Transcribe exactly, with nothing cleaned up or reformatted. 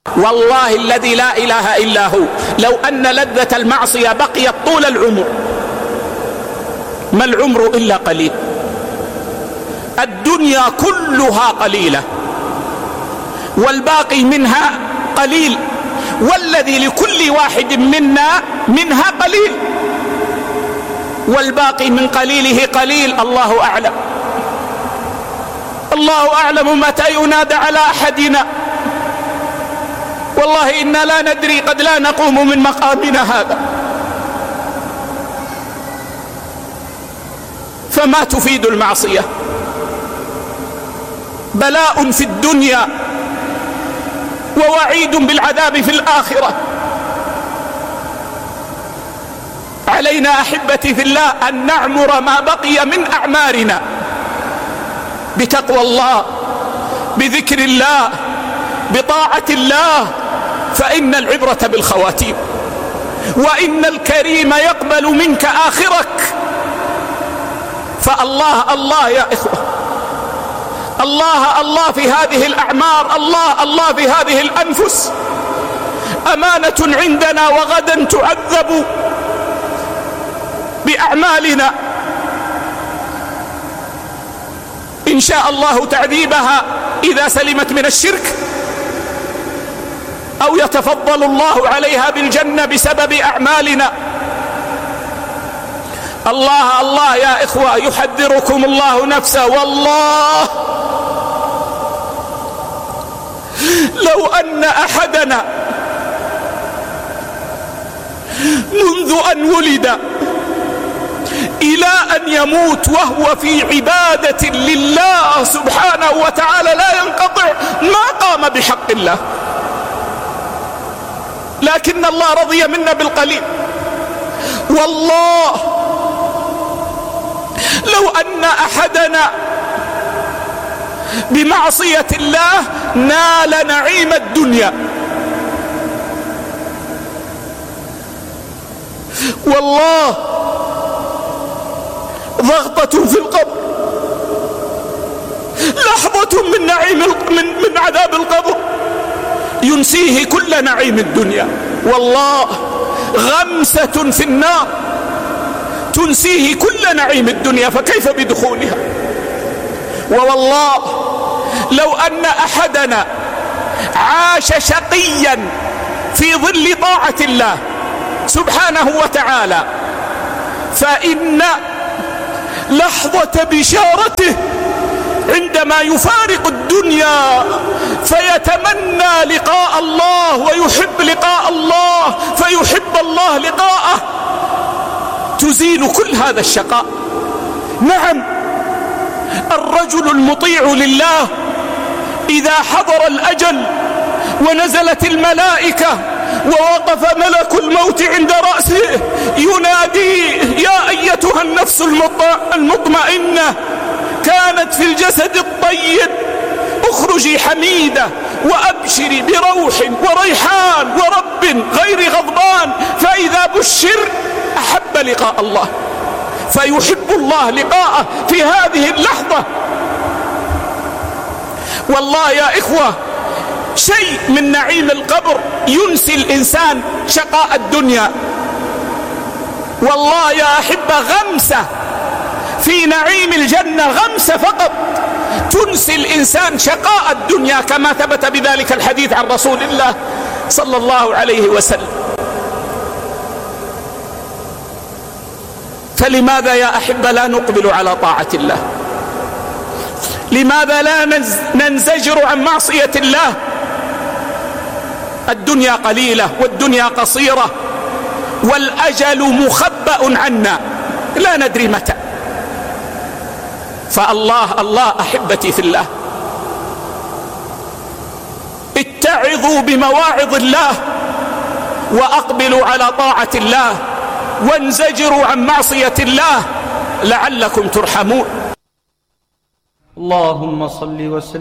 والله الذي لا إله إلا هو لو أن لذة المعصية بقيت طول العمر، ما العمر إلا قليل، الدنيا كلها قليلة والباقي منها قليل، والذي لكل واحد منا منها قليل والباقي من قليله قليل. الله أعلم، الله أعلم متى ينادى على أحدنا. والله إنا لا ندري، قد لا نقوم من مقامنا هذا. فما تفيد المعصية؟ بلاء في الدنيا ووعيد بالعذاب في الآخرة. علينا أحبتي في الله أن نعمر ما بقي من أعمارنا بتقوى الله، بذكر الله، بطاعة الله، فإن العبرة بالخواتيم، وإن الكريم يقبل منك آخرك. فالله الله يا إخوة، الله الله في هذه الأعمار، الله الله في هذه الأنفس. أمانة عندنا وغدا تعذب بأعمالنا، إن شاء الله تعذيبها إذا سلمت من الشرك، أو يتفضل الله عليها بالجنة بسبب أعمالنا. الله الله يا إخوة، يحذركم الله نفسه. والله لو أن أحدنا منذ أن ولد إلى أن يموت وهو في عبادة لله سبحانه وتعالى لا ينقطع، ما قام بحق الله، لكن الله رضي منا بالقليل. والله لو أن أحدنا بمعصية الله نال نعيم الدنيا، والله ضغطة في القبر، لحظة من نعيم من, من عذاب القبر ينسيه كل نعيم الدنيا. والله غمسة في النار تنسيه كل نعيم الدنيا، فكيف بدخولها؟ ووالله لو أن أحدنا عاش شقيا في ظل طاعة الله سبحانه وتعالى، فإن لحظة بشارته عندما يفارق الدنيا فيتمنى لقاء الله ويحب لقاء الله فيحب الله لقاءه تزيل كل هذا الشقاء. نعم، الرجل المطيع لله إذا حضر الأجل ونزلت الملائكة ووقف ملك الموت عند رأسه ينادي: يا أيتها النفس المطمئنة كانت في الجسد الطيب اخرجي حميدة وأبشري بروح وريحان ورب غير غضبان. فإذا بشر أحب لقاء الله، فيحب الله لقاءه في هذه اللحظة. والله يا إخوة شيء من نعيم القبر ينسي الإنسان شقاء الدنيا. والله يا أحبة غمسة في نعيم الجنة، غمسة فقط تنسي الإنسان شقاء الدنيا، كما ثبت بذلك الحديث عن رسول الله صلى الله عليه وسلم. فلماذا يا أحبة لا نقبل على طاعة الله؟ لماذا لا ننزجر عن معصية الله؟ الدنيا قليلة والدنيا قصيرة والأجل مخبأ عنا لا ندري متى. فالله الله أحبتي في الله، اتعظوا بمواعظ الله وأقبلوا على طاعة الله وانزجروا عن معصية الله لعلكم ترحمون. اللهم صل وسلم